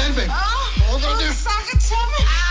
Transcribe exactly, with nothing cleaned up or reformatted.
help him. Oh, What are we gonna do? Sock it to me.